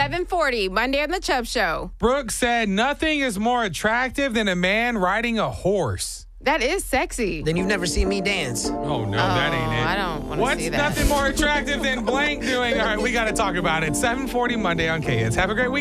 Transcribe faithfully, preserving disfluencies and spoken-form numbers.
seven forty, Monday on the Chubb Show. Brooke said nothing is more attractive than a man riding a horse. That is sexy. Then you've never seen me dance. Oh, no, that ain't it. I don't want to What's see that. nothing more attractive than blank doing? All right, we got to talk about it. seven forty Monday on K Hits. Have a great week.